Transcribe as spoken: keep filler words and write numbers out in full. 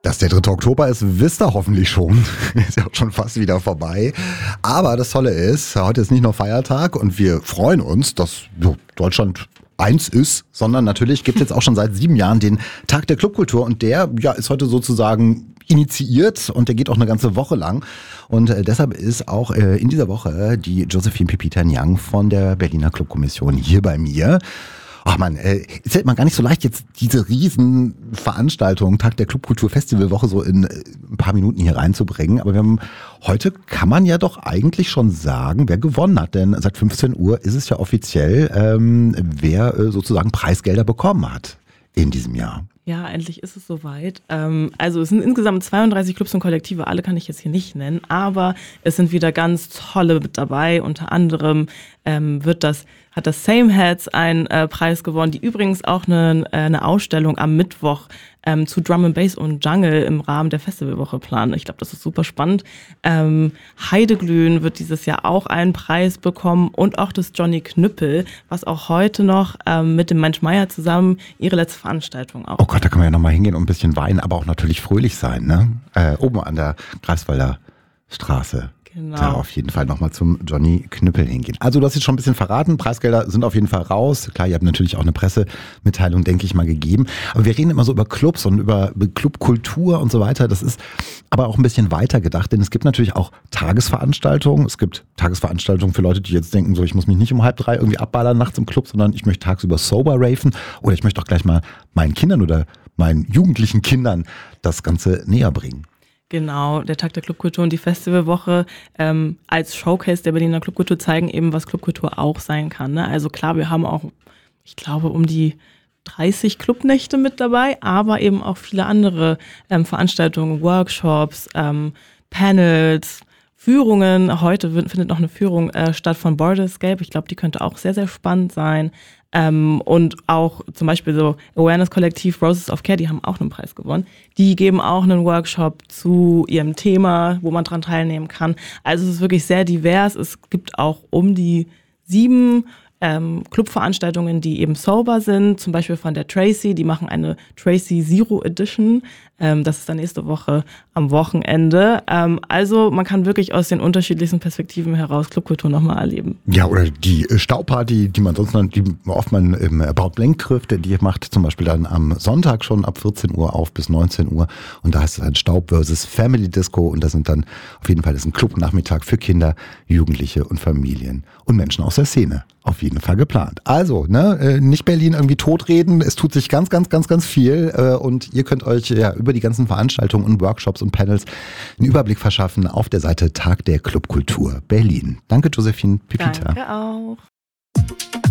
Dass der dritte Oktober ist, wisst ihr hoffentlich schon. Ist ja auch schon fast wieder vorbei. Aber das Tolle ist, heute ist nicht nur Feiertag und wir freuen uns, dass Deutschland eins ist, sondern natürlich gibt es jetzt auch schon seit sieben Jahren den Tag der Clubkultur und der ja, ist heute sozusagen initiiert und der geht auch eine ganze Woche lang. Und äh, deshalb ist auch äh, in dieser Woche die Josephine Pepita-Nyang von der Berliner Clubkommission hier bei mir. Ach man, äh, ist ja immer gar nicht so leicht, jetzt diese riesen Veranstaltung, Tag der Clubkultur Festivalwoche so in äh, ein paar Minuten hier reinzubringen. Aber wir haben, heute kann man ja doch eigentlich schon sagen, wer gewonnen hat. Denn seit fünfzehn Uhr ist es ja offiziell, ähm, wer äh, sozusagen Preisgelder bekommen hat in diesem Jahr. Ja, endlich ist es soweit. Ähm, also es sind insgesamt zweiunddreißig Clubs und Kollektive, alle kann ich jetzt hier nicht nennen, aber es sind wieder ganz tolle mit dabei. Unter anderem ähm, wird das, hat das Same Heads einen äh, Preis gewonnen, die übrigens auch eine, äh, eine Ausstellung am Mittwoch ähm, zu Drum and Bass und Jungle im Rahmen der Festivalwoche planen. Ich glaube, das ist super spannend. Ähm, Heideglühen wird dieses Jahr auch einen Preis bekommen und auch das Johnny Knüppel, was auch heute noch ähm, mit dem Mensch Meier zusammen ihre letzte Veranstaltung auch. Oh Gott, da kann man ja nochmal hingehen und ein bisschen weinen, aber auch natürlich fröhlich sein, ne? Äh, oben an der Greifswalder Straße. Genau. Da auf jeden Fall nochmal zum Johnny Knüppel hingehen. Also du hast jetzt schon ein bisschen verraten, Preisgelder sind auf jeden Fall raus. Klar, ihr habt natürlich auch eine Pressemitteilung, denke ich mal, gegeben. Aber wir reden immer so über Clubs und über Clubkultur und so weiter. Das ist aber auch ein bisschen weiter gedacht, denn es gibt natürlich auch Tagesveranstaltungen. Es gibt Tagesveranstaltungen für Leute, die jetzt denken, so ich muss mich nicht um halb drei irgendwie abballern nachts im Club, sondern ich möchte tagsüber sober raven oder ich möchte auch gleich mal meinen Kindern oder meinen jugendlichen Kindern das Ganze näher bringen. Genau, der Tag der Clubkultur und die Festivalwoche ähm, als Showcase der Berliner Clubkultur zeigen eben, was Clubkultur auch sein kann. Ne? Also klar, wir haben auch, ich glaube, um die dreißig Clubnächte mit dabei, aber eben auch viele andere ähm, Veranstaltungen, Workshops, ähm, Panels, Führungen. Heute wird, findet noch eine Führung äh, statt von Borderscape. Ich glaube, die könnte auch sehr, sehr spannend sein. Ähm, und auch zum Beispiel so Awareness-Kollektiv Roses of Care, die haben auch einen Preis gewonnen. Die geben auch einen Workshop zu ihrem Thema, wo man dran teilnehmen kann. Also es ist wirklich sehr divers. Es gibt auch um die sieben ähm, Clubveranstaltungen, die eben sober sind. Zum Beispiel von der Tracy, die machen eine Tracy Zero Edition. Ähm, das ist dann nächste Woche am Wochenende. Ähm, also man kann wirklich aus den unterschiedlichsten Perspektiven heraus Clubkultur nochmal erleben. Ja, oder die Staubparty, die man sonst noch, die oft man im About Blank trifft, die macht zum Beispiel dann am Sonntag schon ab vierzehn Uhr auf bis neunzehn Uhr. Und da heißt es dann Staub versus Family Disco. Und das sind dann auf jeden Fall, das ist ein Clubnachmittag für Kinder, Jugendliche und Familien und Menschen aus der Szene. Auf jeden Fall geplant. Also, ne, nicht Berlin irgendwie totreden. Es tut sich ganz, ganz, ganz, ganz viel. Und ihr könnt euch ja über die ganzen Veranstaltungen und Workshops und Panels einen Überblick verschaffen auf der Seite Tag der Clubkultur Berlin. Danke, Josephine Pepita. Danke auch.